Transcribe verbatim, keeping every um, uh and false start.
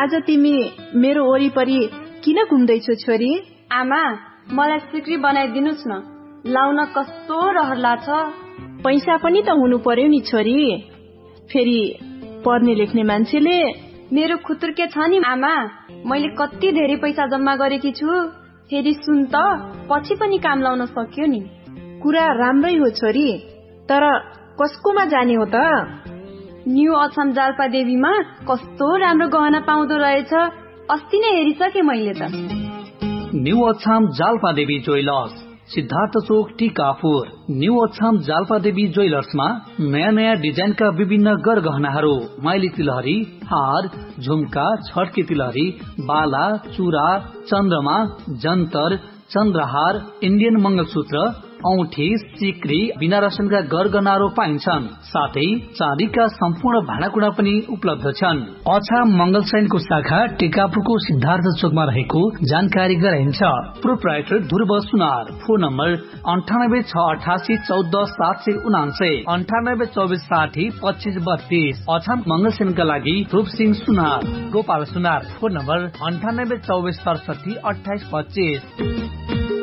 आज तिमी मेरो वरिपरि किन घुम्दैछौ छोरी? आमा, मलाई सिक्री बनाइदिनुस् न, लाउन कस्तो रहर लाग्छ। पैसा पनि त हुनु पर्यो नि छोरी, फेरि पढ्ने लेख्ने मान्छेले। मेरो खुतुर्के छ नि आमा, मैले कति धेरै पैसा जम्मा गरेकी छु। फेरि सुन त, पछि पनि काम लाउन सक्यो नि। कुरा राम्रै हो छोरी, तर कसकोमा जाने हो त? न्यू अछाम जाल्पा देवीमा कस्तो राम्रो गहना पाउँदो रहेछ, अस्ति नै हेरिसके मैले त। न्यू अछाम जाल्पा देवी ज्वेलर्स, सिद्धार्थ चोक, टिकापुर। न्यू अछाम जाल्पा देवी ज्वेलर्समा नयाँ नयाँ डिजाइनका विभिन्न गरगहनाहरू, माइली तिलहरी, हार, झुम्का, छड्के तिलहरी, बाला, चुरा, चन्द्रमा, जन्तर, चन्द्रहार, इन्डियन मंगलसूत्र, औठी, सिक्री, बिना रसनका गरगहनाहरू पाइन्छन्। साथै चाँदीका सम्पूर्ण भाँडाकुँडा पनि उपलब्ध छन्। अछाम मंगलसैनको शाखा टिकापुरको सिद्धार्थ चोकमा रहेको जानकारी गराइन्छ। प्रोप्राइटर ध्रुव सुनार। फोन नम्बर अन्ठानब्बे छ अठासी चौध सात सय उनान्सय, अन्ठानब्बे चौबिस साठी पच्चिस बत्तीस। अछाम मंगलसेनका लागि रूप सिंह सुनार। गोपाल सुनार। फोन नम्बर अन्ठानब्बे चौबिस सडसठी अठाइस पच्चिस।